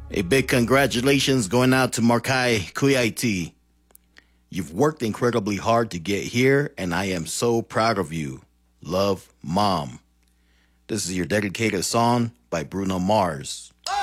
A big congratulations going out to Markai Kuyaiti. You've worked incredibly hard to get here, and I am so proud of you. Love, Mom. This is your dedicated song by Bruno Mars.